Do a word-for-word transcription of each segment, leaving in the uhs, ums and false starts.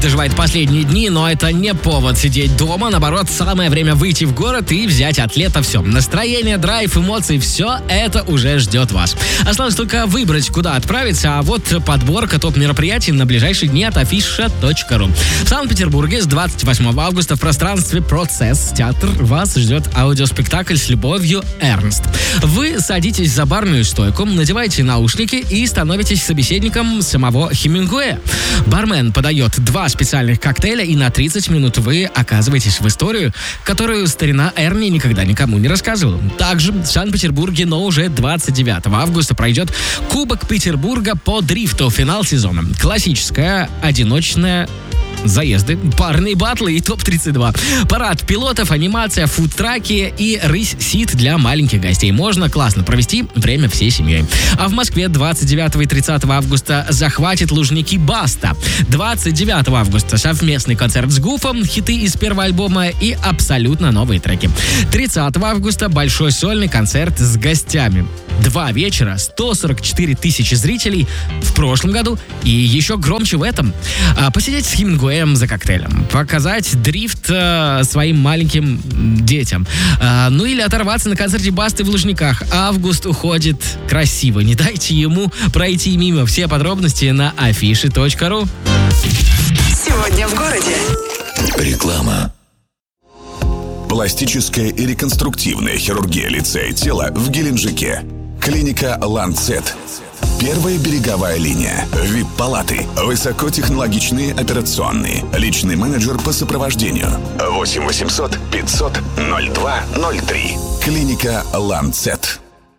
доживает последние дни, но это не повод сидеть дома. Наоборот, самое время выйти в город и взять от лета все. Настроение, драйв, эмоции, все это уже ждет вас. Осталось только выбрать, куда отправиться, а вот подборка топ-мероприятий на ближайшие дни от афиша точка ру. В Санкт-Петербурге с двадцать восьмого августа в пространстве «Процесс» театр вас ждет аудиоспектакль с любовью Эрнст. Вы садитесь за барную стойку, надеваете наушники и становитесь собеседником самого Хемингуэя. Бармен подает два специальных коктейля, и на тридцать минут вы оказываетесь в историю, которую старина Эрни никогда никому не рассказывал. Также в Санкт-Петербурге, но уже двадцать девятого августа пройдет Кубок Петербурга по дрифту, финал сезона. Классическая, одиночная заезды, парные батлы и топ тридцать два. Парад пилотов, анимация, фудтраки и рысь-сит для маленьких гостей. Можно классно провести время всей семьей. А в Москве двадцать девятого и тридцатого августа захватит Лужники Баста. двадцать девятого августа совместный концерт с Гуфом, хиты из первого альбома и абсолютно новые треки. тридцатого августа большой сольный концерт с гостями. Два вечера, сто сорок четыре тысячи зрителей в прошлом году и еще громче в этом. А, посидеть с Хемингуэем за коктейлем, показать дрифт а, своим маленьким детям, а, ну или оторваться на концерте Басты в Лужниках. Август уходит красиво, не дайте ему пройти мимо. Все подробности на афише точка ру. Сегодня в городе. Реклама. Пластическая и реконструктивная хирургия лица и тела в Геленджике. Клиника «Ланцет». Первая береговая линия. ви ай пи-палаты. Высокотехнологичные операционные. Личный менеджер по сопровождению. восемь восемьсот пятьсот ноль два ноль три. Клиника «Ланцет».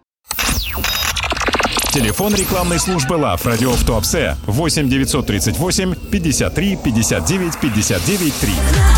Телефон рекламной службы «Лав» радио в Туапсе восемь девятьсот тридцать восемь пятьдесят три пятьдесят девять пятьдесят девять три.